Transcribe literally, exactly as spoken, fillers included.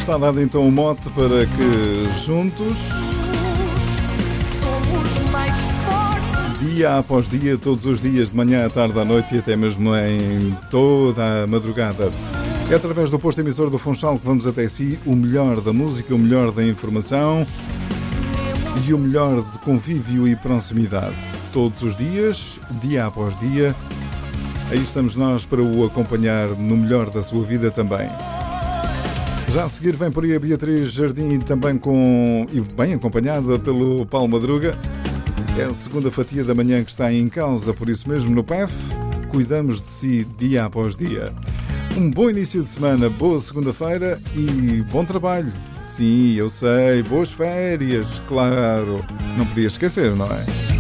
Está dado então o mote para que juntos, dia após dia, todos os dias, de manhã à tarde à noite e até mesmo em toda a madrugada, é através do posto emissor do Funchal que vamos até si o melhor da música, o melhor da informação e o melhor de convívio e proximidade. Todos os dias, dia após dia, aí estamos nós para o acompanhar no melhor da sua vida também. Já a seguir vem por aí a Beatriz Jardim, também com, e bem acompanhada pelo Paulo Madruga. É a segunda fatia da manhã que está em causa, por isso mesmo no P E F, cuidamos de si dia após dia. Um bom início de semana, boa segunda-feira e bom trabalho. Sim, eu sei, boas férias, claro. Não podia esquecer, não é?